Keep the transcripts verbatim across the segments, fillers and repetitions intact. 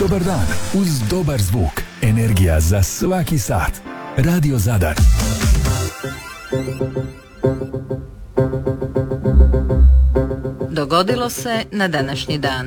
Dobar dan uz dobar zvuk. Energija za svaki sat. Radio Zadar. Dogodilo se na današnji dan.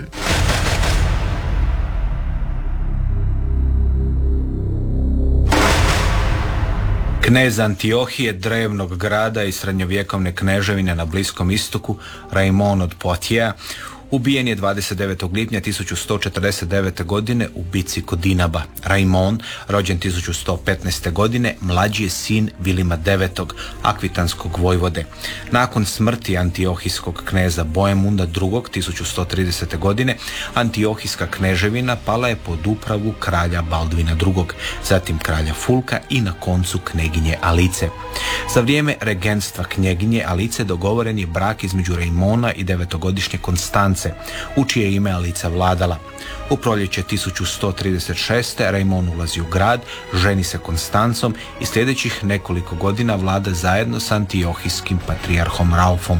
Knez Antiohije, drevnog grada i srednjovjekovne kneževine na Bliskom istoku, Raimond od Poitiers, ubijen je dvadeset devetog lipnja tisuću sto četrdeset devete. godine u bici kod Dinaba. Raimond, rođen tisuću sto petnaeste. godine, mlađi je sin Vilima devetog. akvitanskog vojvode. Nakon smrti antiohijskog kneza Boemunda drugog. tisuću sto tridesete. godine, antiohijska kneževina pala je pod upravu kralja Baldvina drugog. zatim kralja Fulka i na koncu kneginje Alice. Za vrijeme regenstva knjeginje Alice dogovoren je brak između Raimonda i devetogodišnje Konstance, u čije ime Alica vladala. U proljeće tisuću sto trideset šeste. Raimond ulazi u grad, ženi se Konstancom i sljedećih nekoliko godina vlada zajedno s antiohijskim patrijarhom Raufom.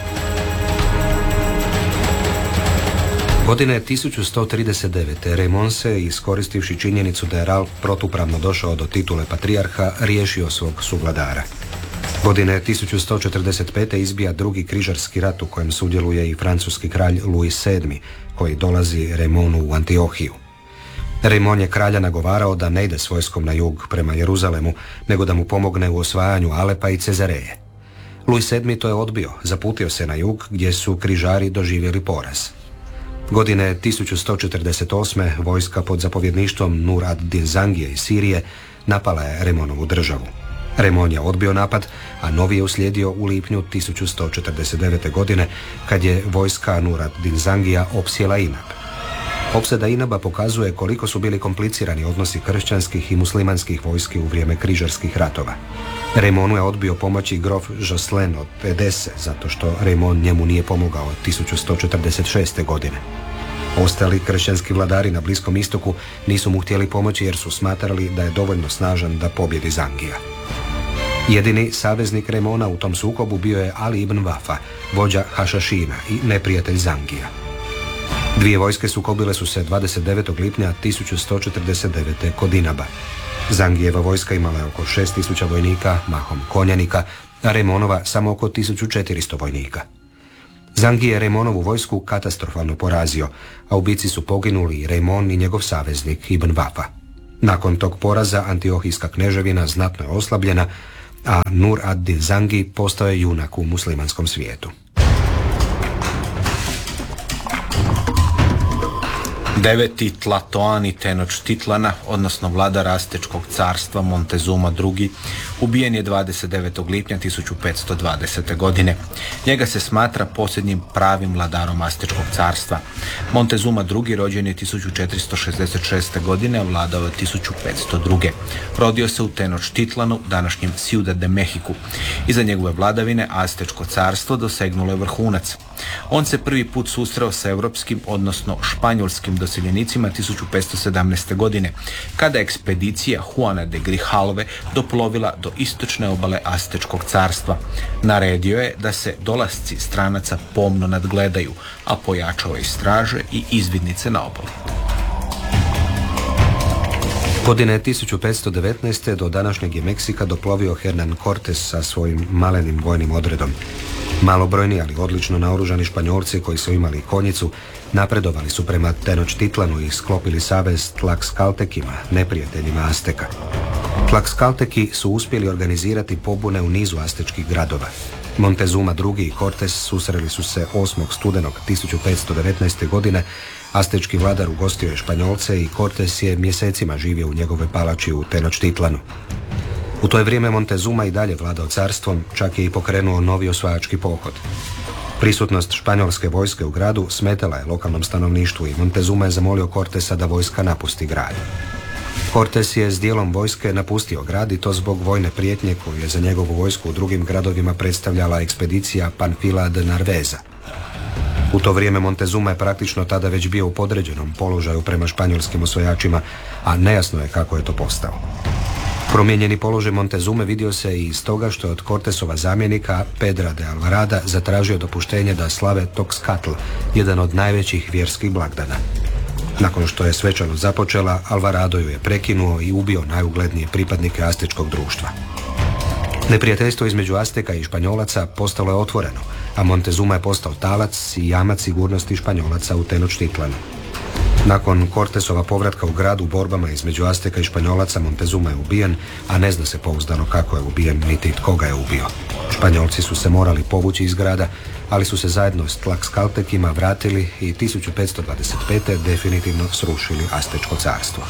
Godine tisuću sto trideset devete. Raimond se, iskoristivši činjenicu da je Ralf protupravno došao do titule patrijarha, riješio svog suvladara. Godine tisuću sto četrdeset pete. izbija drugi križarski rat u kojem sudjeluje i francuski kralj Louis sedmi, koji dolazi Raimondu u Antiohiju. Raimond je kralja nagovarao da ne ide s vojskom na jug prema Jeruzalemu, nego da mu pomogne u osvajanju Alepa i Cezareje. Louis sedmi to je odbio, zaputio se na jug gdje su križari doživjeli poraz. Godine tisuću sto četrdeset osme. vojska pod zapovjedništvom Nur ad-Din Zangije iz Sirije napala je Raimondovu državu. Raimond je odbio napad, a novi je uslijedio u lipnju tisuću sto četrdeset devete. godine, kad je vojska Nur ad-Din Zangija opsjela Inab. Opsada Inaba pokazuje koliko su bili komplicirani odnosi kršćanskih i muslimanskih vojski u vrijeme križarskih ratova. Raimondu je odbio pomoći grof Jocelyn od Edese, zato što Raimond njemu nije pomogao tisuću sto četrdeset šeste. godine. Ostali kršćanski vladari na Bliskom istoku nisu mu htjeli pomoći jer su smatrali da je dovoljno snažan da pobjedi Zangija. Jedini saveznik Raimonda u tom sukobu bio je Ali ibn Wafa, vođa Hašašina i neprijatelj Zangija. Dvije vojske sukobile su se dvadeset devetog lipnja tisuću sto četrdeset devete. kod Inaba. Zangijeva vojska imala je oko šest tisuća vojnika, mahom konjanika, a Raimondova samo oko tisuću četiristo vojnika. Zangije je Raimondovu vojsku katastrofalno porazio, a u bici su poginuli i Raimond i njegov saveznik Ibn Wafa. Nakon tog poraza antiohijska kneževina znatno je oslabljena, a Nur ad-Din Zangi postao je junak u muslimanskom svijetu. Deveti Tlatoani Tenočtitlana, odnosno vladar Astečkog carstva Montezuma drugi, ubijen je dvadeset devetog lipnja tisuću petsto dvadesete. godine. Njega se smatra posljednjim pravim vladarom Astečkog carstva. Montezuma drugi rođen je tisuću četiristo šezdeset šeste. godine, a vladao je tisuću petsto druge. Rodio se u Tenočtitlanu, današnjem Ciudad de Mexiku. Iza njegove vladavine Astečko carstvo dosegnulo je vrhunac. On se prvi put susreo sa europskim, odnosno španjolskim doseljenicima tisuću petsto sedamnaeste. godine, kada je ekspedicija Juana de Grijalve doplovila do istočne obale Astečkog carstva. Naredio je da se dolasci stranaca pomno nadgledaju, a pojačao je straže i izvidnice na obali. Godine tisuću petsto devetnaeste. do današnjeg je Meksika doplovio Hernan Cortés sa svojim malenim vojnim odredom. Malobrojni, ali odlično naoružani Španjolci koji su imali konjicu napredovali su prema Tenočtitlanu i sklopili savez s Tlaxcaltecima, neprijateljima Asteka. Tlaxcalteci su uspjeli organizirati pobune u nizu astečkih gradova. Montezuma drugi i Cortés susreli su se osmog studenog tisuću petsto devetnaeste. godine. Astečki vladar ugostio je Španjolce i Cortés je mjesecima živio u njegove palači u Tenočtitlanu. U to je vrijeme Montezuma i dalje vladao carstvom, čak je i pokrenuo novi osvajački pohod. Prisutnost španjolske vojske u gradu smetala je lokalnom stanovništvu i Montezuma je zamolio Cortesa da vojska napusti grad. Cortés je s dijelom vojske napustio grad i to zbog vojne prijetnje koju je za njegovu vojsku u drugim gradovima predstavljala ekspedicija Panfila de Narveza. U to vrijeme Montezuma je praktično tada već bio u podređenom položaju prema španjolskim osvajačima, a nejasno je kako je to postao. Promijenjeni položaj Montezume vidio se i iz toga što je od Cortesova zamjenika Pedra de Alvarada zatražio dopuštenje da slave Toxcatl, jedan od najvećih vjerskih blagdana. Nakon što je svečano započela, Alvarado ju je prekinuo i ubio najuglednije pripadnike Astečkog društva. Neprijateljstvo između Asteka i Španjolaca postalo je otvoreno, a Montezuma je postao talac i jamac sigurnosti Španjolaca u Tenochtitlanu. Nakon Cortesova povratka u grad u borbama između Asteka i Španjolaca, Montezuma je ubijen, a ne zna se pouzdano kako je ubijen niti tko ga je ubio. Španjolci su se morali povući iz grada, ali su se zajedno s Tlaxcaltecima vratili i tisuću petsto dvadeset pete. definitivno srušili Astečko carstvo.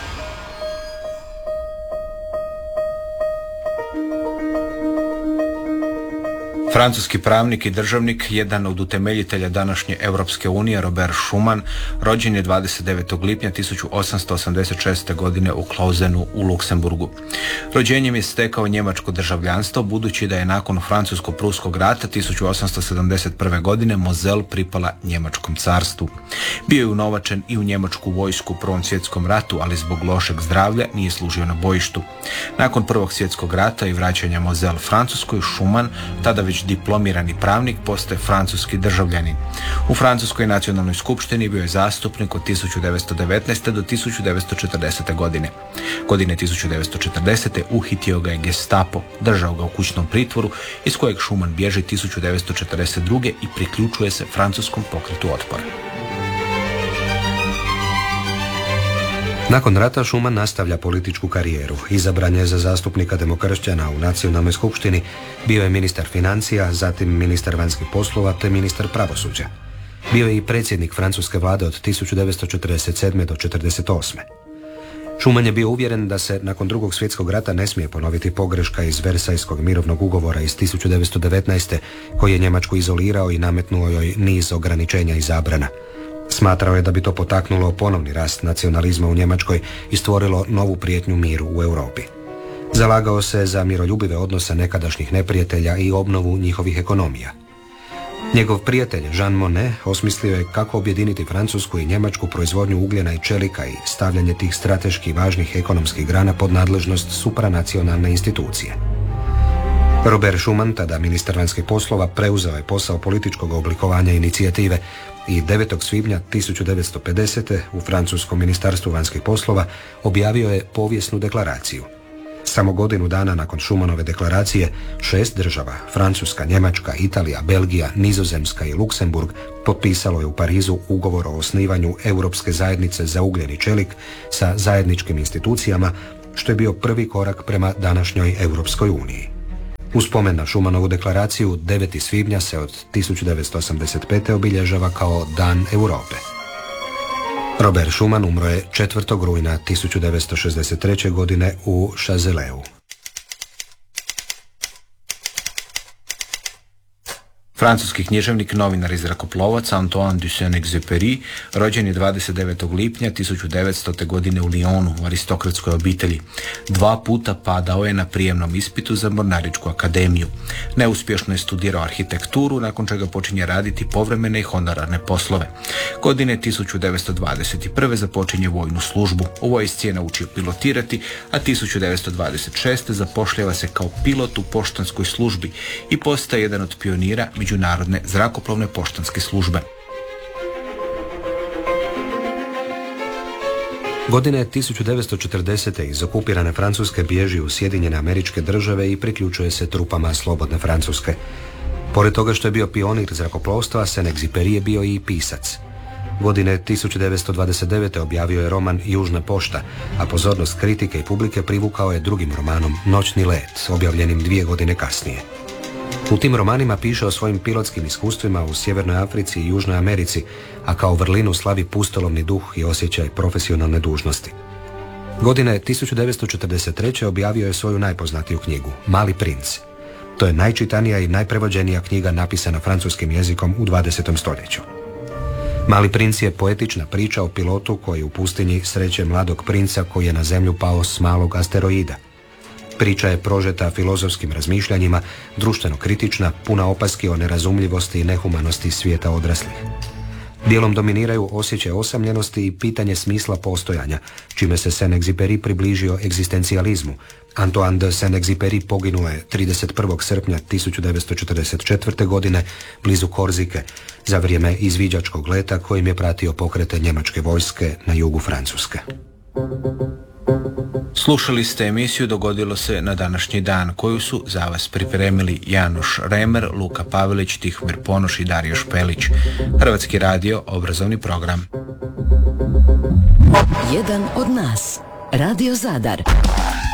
Francuski pravnik i državnik, jedan od utemeljitelja današnje Europske unije, Robert Schuman, rođen je dvadeset devetog lipnja tisuću osamsto osamdeset šeste. godine u Klausenu u Luksemburgu. Rođenjem je stekao njemačko državljanstvo, budući da je nakon Francusko-pruskog rata tisuću osamsto sedamdeset prve. godine Moselle pripala Njemačkom carstvu. Bio je unovačen i u njemačku vojsku u Prvom svjetskom ratu, ali zbog lošeg zdravlja nije služio na bojištu. Nakon Prvog svjetskog rata i vraćanja Moselle Francuskoj, Schuman, tada već diplomirani pravnik, postaje francuski državljanin. U Francuskoj nacionalnoj skupštini bio je zastupnik od tisuću devetsto devetnaeste. do tisuću devetsto četrdesete. godine. Godine tisuću devetsto četrdesete. uhitio ga je Gestapo, držao ga u kućnom pritvoru, iz kojeg Schuman bježi tisuću devetsto četrdeset druge. i priključuje se francuskom pokretu otpora. Nakon rata Schuman nastavlja političku karijeru. Izabran je za zastupnika demokršćana u nacionalnoj skupštini, bio je ministar financija, zatim ministar vanjskih poslova te ministar pravosuđa. Bio je i predsjednik francuske vlade od tisuću devetsto četrdeset sedme. do četrdeset osme. Schuman je bio uvjeren da se nakon Drugog svjetskog rata ne smije ponoviti pogreška iz Versajskog mirovnog ugovora iz tisuću devetsto devetnaeste. koji je Njemačku izolirao i nametnuo joj niz ograničenja i zabrana. Smatrao je da bi to potaknulo ponovni rast nacionalizma u Njemačkoj i stvorilo novu prijetnju miru u Europi. Zalagao se za miroljubive odnose nekadašnjih neprijatelja i obnovu njihovih ekonomija. Njegov prijatelj Jean Monnet osmislio je kako objediniti francusku i njemačku proizvodnju ugljena i čelika i stavljanje tih strateški važnih ekonomskih grana pod nadležnost supranacionalne institucije. Robert Schuman, tada ministar vanjskih poslova, preuzeo je posao političkog oblikovanja inicijative i devetog svibnja tisuću devetsto pedesete. u francuskom ministarstvu vanjskih poslova objavio je povijesnu deklaraciju. Samo godinu dana nakon Schumanove deklaracije, šest država, Francuska, Njemačka, Italija, Belgija, Nizozemska i Luksemburg, potpisalo je u Parizu ugovor o osnivanju Europske zajednice za ugljen i čelik sa zajedničkim institucijama, što je bio prvi korak prema današnjoj Europskoj uniji. U spomen na Schumanovu deklaraciju, devetog svibnja se od tisuću devetsto osamdeset pete. obilježava kao Dan Europe. Robert Schuman umro je četvrtog rujna tisuću devetsto šezdeset treće. godine u Chazeleu. Francuski književnik, novinar i zrakoplovac Antoine de Saint-Exupéry rođen je dvadeset devetog lipnja tisuću devetstote. godine u Lyonu u aristokratskoj obitelji. Dva puta padao je na prijemnom ispitu za Mornaričku akademiju. Neuspješno je studirao arhitekturu, nakon čega počinje raditi povremene i honorarne poslove. Godine tisuću devetsto dvadeset prve. započinje vojnu službu. U vojsci je naučio pilotirati, a tisuću devetsto dvadeset šeste. zapošljava se kao pilot u poštanskoj službi i postaje jedan od pionira međunarodne zrakoplovne poštanske službe. Godine tisuću devetsto četrdesete. iz okupirane Francuske bježi u Sjedinjene Američke Države i priključuje se trupama Slobodne Francuske. Pored toga što je bio pionir zrakoplovstva, Saint-Exupéry je bio i pisac. Godine tisuću devetsto dvadeset devete. objavio je roman Južna pošta, a pozornost kritike i publike privukao je drugim romanom Noćni let, objavljenim dvije godine kasnije. U tim romanima piše o svojim pilotskim iskustvima u Sjevernoj Africi i Južnoj Americi, a kao vrlinu slavi pustolovni duh i osjećaj profesionalne dužnosti. Godine tisuću devetsto četrdeset treće. objavio je svoju najpoznatiju knjigu, Mali princ. To je najčitanija i najprevođenija knjiga napisana francuskim jezikom u dvadesetom stoljeću. Mali princ je poetična priča o pilotu koji u pustinji sreće mladog princa koji je na zemlju pao s malog asteroida. Priča je prožeta filozofskim razmišljanjima, društveno kritična, puna opaski o nerazumljivosti i nehumanosti svijeta odraslih. Dijelom dominiraju osjećaj osamljenosti i pitanje smisla postojanja, čime se Saint-Exupéry približio egzistencijalizmu. Antoine de Saint-Exupéry poginuo je trideset prvog srpnja tisuću devetsto četrdeset četvrte. godine blizu Korzike za vrijeme izviđačkog leta kojim je pratio pokrete njemačke vojske na jugu Francuske. Slušali ste emisiju Dogodilo se na današnji dan, koju su za vas pripremili Janoš Remer, Luka Pavelić, Tihomir Ponoš i Dario Špelić. Hrvatski radio, obrazovni program. Jedan od nas. Radio Zadar.